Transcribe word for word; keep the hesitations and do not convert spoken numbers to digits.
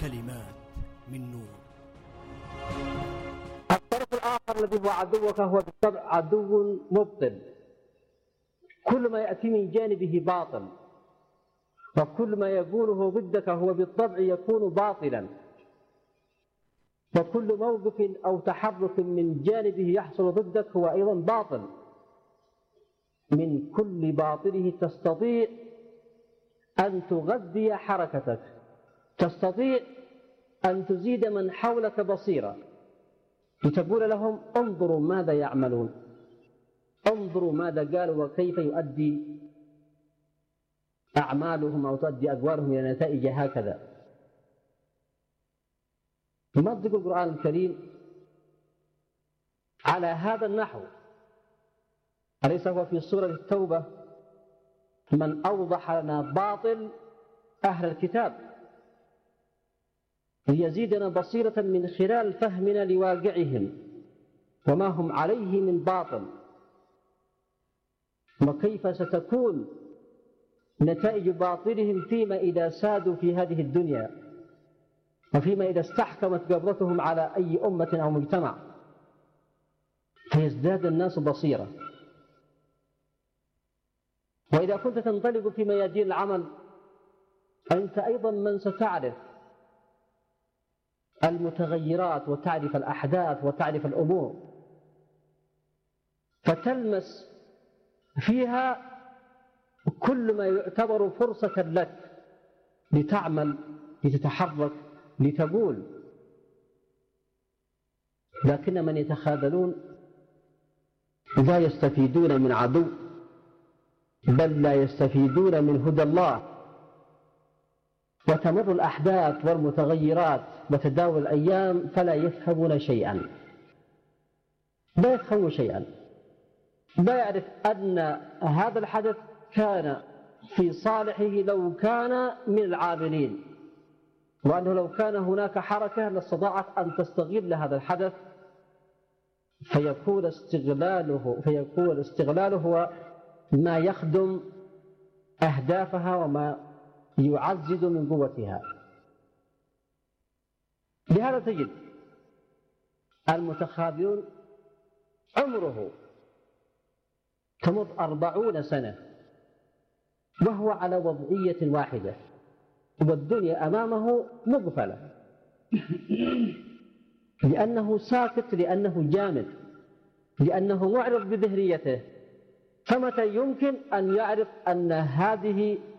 كلمات من نور. الطرف الآخر الذي هو عدوك هو بالطبع عدو مبطل، كل ما يأتي من جانبه باطل، وكل ما يقوله ضدك هو بالطبع يكون باطلا، وكل موقف أو تحرك من جانبه يحصل ضدك هو أيضا باطل. من كل باطله تستطيع أن تغذي حركتك، تستطيع أن تزيد من حولك بصيرة، لتقول لهم انظروا ماذا يعملون، انظروا ماذا قالوا وكيف يؤدي أعمالهم أو تؤدي أقوالهم إلى نتائج هكذا. يمضق القرآن الكريم على هذا النحو. أليس هو في سورة التوبة من أوضح لنا باطل أهل الكتاب ليزيدنا بصيرة من خلال فهمنا لواقعهم وما هم عليه من باطل، وكيف ستكون نتائج باطلهم فيما إذا سادوا في هذه الدنيا، وفيما إذا استحكمت قبضتهم على أي أمة أو مجتمع، فيزداد الناس بصيرة. وإذا كنت تنطلق في ميادين العمل أنت أيضا من ستعرف المتغيرات وتعرف الأحداث وتعرف الأمور، فتلمس فيها كل ما يعتبر فرصة لك لتعمل، لتتحرك، لتقول. لكن من يتخاذلون لا يستفيدون من عدو، بل لا يستفيدون من هدى الله. وتمر الأحداث والمتغيرات وتداول الأيام فلا يفهمون شيئا، لا يفهمون شيئا، لا يعرف أن هذا الحدث كان في صالحه لو كان من العاملين، وأنه لو كان هناك حركة لاستطاعت أن تستغل هذا الحدث، فيكون استغلاله فيكون الاستغلال هو ما يخدم أهدافها وما يعزز من قوتها. لهذا تجد المتخاذلون عمره تمر أربعون سنة وهو على وضعية واحدة، والدنيا أمامه مغفلة، لأنه ساكت، لأنه جامد، لأنه معرض بذهنيته. فمتى يمكن أن يعرف أن هذه